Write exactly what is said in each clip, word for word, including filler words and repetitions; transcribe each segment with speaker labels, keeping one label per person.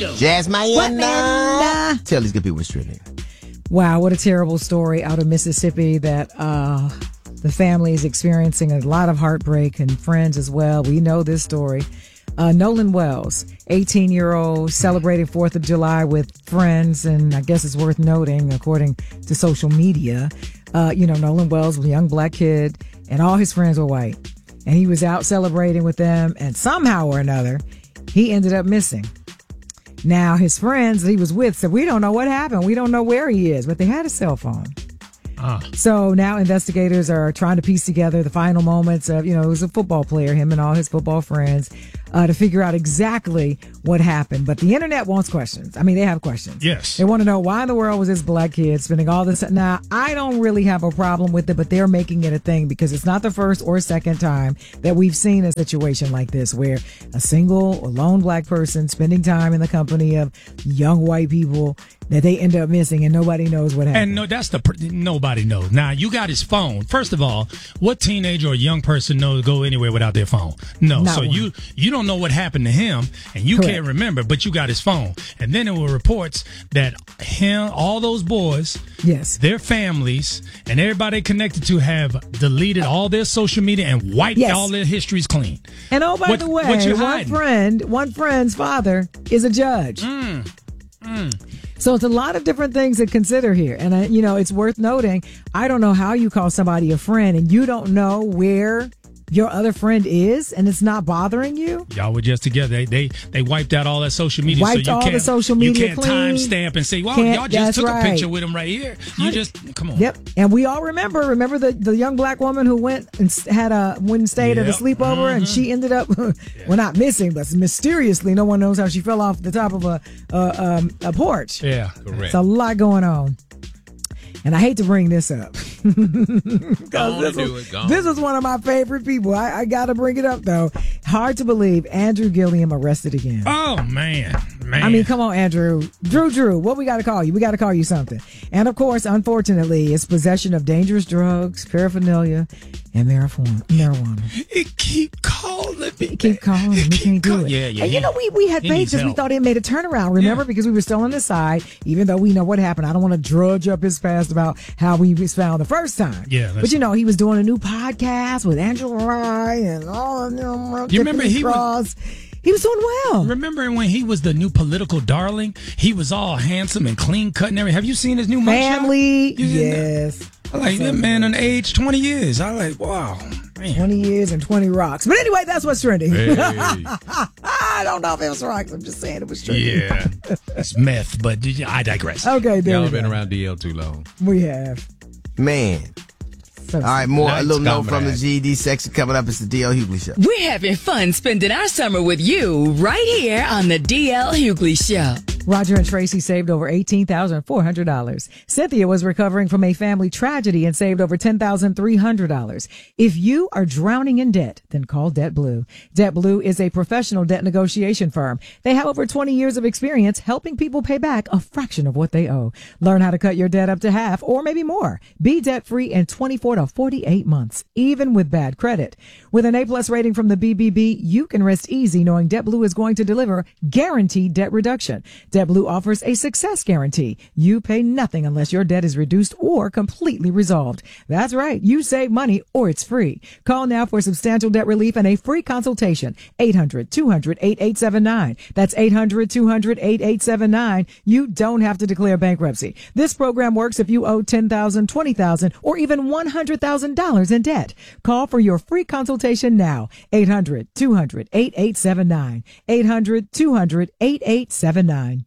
Speaker 1: Jasmine. Tell these good people what's trending.
Speaker 2: Wow, what a terrible story out of Mississippi that uh, the family is experiencing a lot of heartbreak and friends as well. We know this story. Uh, Nolan Wells, eighteen-year-old, celebrating fourth of July with friends, and I guess it's worth noting, according to social media, uh, you know, Nolan Wells was a young black kid, and all his friends were white. And he was out celebrating with them, and somehow or another, he ended up missing. Now, his friends that he was with said, we don't know what happened. We don't know where he is, but they had a cell phone. Ah. So now investigators are trying to piece together the final moments of, you know, he was a football player, him and all his football friends, uh, to figure out exactly what happened. But the internet wants questions. I mean, they have questions.
Speaker 3: Yes.
Speaker 2: They want to know why in the world was this black kid spending all this. Now, I don't really have a problem with it, but they're making it a thing because it's not the first or second time that we've seen a situation like this where a single or lone black person spending time in the company of young white people that they end up missing and nobody knows what happened.
Speaker 3: And no, that's the nobody knows. Now, you got his phone. First of all, what teenager or young person knows go anywhere without their phone? No. Not so one. you you don't know what happened to him, and you Correct. Can't remember, but you got his phone. And then there were reports that him, all those boys,
Speaker 2: yes,
Speaker 3: their families, and everybody connected to have deleted all their social media and wiped yes. all their histories clean.
Speaker 2: And oh, by
Speaker 3: what,
Speaker 2: the way, one friend, one friend's father is a judge.
Speaker 3: Mm. Mm.
Speaker 2: So it's a lot of different things to consider here. And, uh, you know, it's worth noting, I don't know how you call somebody a friend and you don't know where your other friend is and it's not bothering you.
Speaker 3: Y'all were just together. They they, they wiped out all that social media.
Speaker 2: Wiped
Speaker 3: so you
Speaker 2: all
Speaker 3: can't,
Speaker 2: the social media
Speaker 3: You can't
Speaker 2: clean.
Speaker 3: timestamp and say, well,
Speaker 2: Can't,
Speaker 3: y'all just took
Speaker 2: right.
Speaker 3: a picture with him right here. You just, come on.
Speaker 2: Yep. And we all remember, remember the, the young black woman who went and had a, went and stayed yep. at a sleepover mm-hmm. and she ended up, yeah. well, not missing, but mysteriously, no one knows how she fell off the top of a, uh, um, a porch.
Speaker 3: Yeah, correct.
Speaker 2: It's a lot going on. And I hate to bring this up because this, was, this was one of my favorite people. I, I got to bring it up, though. Hard to believe Andrew Gilliam arrested again.
Speaker 3: Oh, man. man.
Speaker 2: I mean, come on, Andrew. Drew, Drew, what we got to call you? We got to call you something. And, of course, unfortunately, it's possession of dangerous drugs, paraphernalia, and marijuana. marijuana.
Speaker 3: It keep calling me.
Speaker 2: It keep calling me. We can't do it.
Speaker 3: Yeah, yeah.
Speaker 2: And, you know, we, we had faith because we thought it made a turnaround, remember? Yeah. Because we were still on the side, even though we know what happened. I don't want to drudge up his past about how we was found the first time.
Speaker 3: Yeah.
Speaker 2: But, you know, he was doing a new podcast with Angela Rye and all of them.
Speaker 3: You remember he was...
Speaker 2: He was doing well.
Speaker 3: Remember when he was the new political darling? He was all handsome and clean cut and everything. Have you seen his new
Speaker 2: Family? Yes.
Speaker 3: I like that man on age twenty years. I like, wow. Man.
Speaker 2: twenty years and twenty rocks. But anyway, that's what's trending.
Speaker 3: Hey.
Speaker 2: I don't know if it was rocks. I'm just saying it was trending.
Speaker 3: Yeah. It's myth, but I digress.
Speaker 2: Okay, there
Speaker 4: Y'all
Speaker 2: we
Speaker 4: have
Speaker 2: go.
Speaker 4: been around D L too long.
Speaker 2: We have.
Speaker 1: Man.
Speaker 2: So
Speaker 1: All right, more
Speaker 4: nice
Speaker 1: a little note from the
Speaker 4: comrade.
Speaker 1: G E D section coming up. It's the D L Hughley Show.
Speaker 5: We're having fun spending our summer with you right here on the D L Hughley Show.
Speaker 2: Roger and Tracy saved over eighteen thousand four hundred dollars. Cynthia was recovering from a family tragedy and saved over ten thousand three hundred dollars. If you are drowning in debt, then call Debt Blue. Debt Blue is a professional debt negotiation firm. They have over twenty years of experience helping people pay back a fraction of what they owe. Learn how to cut your debt up to half or maybe more. Be debt-free in twenty-four to forty-eight months, even with bad credit. With an A-plus rating from the B B B, you can rest easy knowing Debt Blue is going to deliver guaranteed debt reduction. Debt Blue offers a success guarantee. You pay nothing unless your debt is reduced or completely resolved. That's right. You save money or it's free. Call now for substantial debt relief and a free consultation. eight hundred two hundred eighty-eight seventy-nine. That's eight hundred two hundred eighty-eight seventy-nine. You don't have to declare bankruptcy. This program works if you owe ten thousand dollars, twenty thousand dollars, or even one hundred thousand dollars in debt. Call for your free consultation now. eight hundred two hundred eighty-eight seventy-nine. eight hundred two hundred eighty-eight seventy-nine.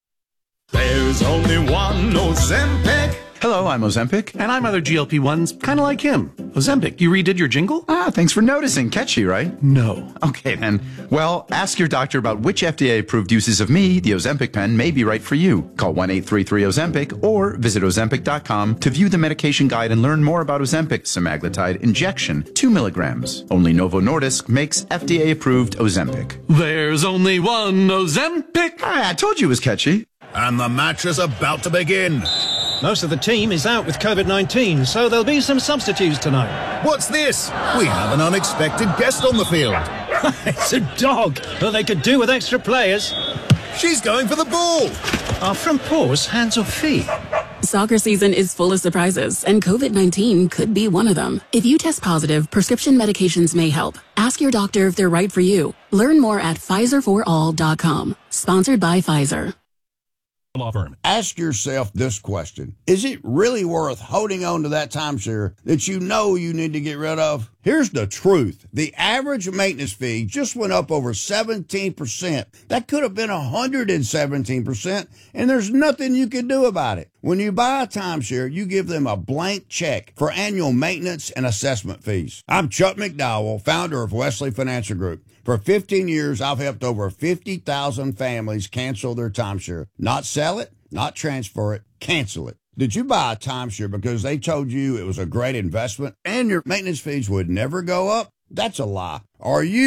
Speaker 6: There's only one Ozempic.
Speaker 7: Hello, I'm Ozempic, and I'm other G L P ones kind of like him. Ozempic, you redid your jingle?
Speaker 8: Ah, thanks for noticing. Catchy, right?
Speaker 7: No.
Speaker 8: Okay, then. Well, ask your doctor about which F D A-approved uses of me, the Ozempic pen, may be right for you. Call one eight three three Ozempic or visit Ozempic dot com to view the medication guide and learn more about Ozempic semaglutide injection, two milligrams. Only Novo Nordisk makes F D A-approved Ozempic.
Speaker 7: There's only one Ozempic.
Speaker 8: Ah, I told you it was catchy.
Speaker 6: And the match is about to begin.
Speaker 9: Most of the team is out with COVID nineteen, so there'll be some substitutes tonight.
Speaker 6: What's this? We have an unexpected guest on the field.
Speaker 9: It's a dog, but they could do with extra players.
Speaker 6: She's going for the ball.
Speaker 9: Are front paws hands or feet?
Speaker 4: Soccer season is full of surprises, and COVID nineteen could be one of them. If you test positive, prescription medications may help. Ask your doctor if they're right for you. Learn more at Pfizer for all dot com. Sponsored by Pfizer.
Speaker 10: Law firm. Ask yourself this question. Is it really worth holding on to that timeshare that you know you need to get rid of? Here's the truth. The average maintenance fee just went up over seventeen percent. That could have been one hundred seventeen percent, and there's nothing you can do about it. When you buy a timeshare, you give them a blank check for annual maintenance and assessment fees. I'm Chuck McDowell, founder of Wesley Financial Group. For fifteen years, I've helped over fifty thousand families cancel their timeshare. Not sell it, not transfer it, cancel it. Did you buy a timeshare because they told you it was a great investment and your maintenance fees would never go up? That's a lie. Are you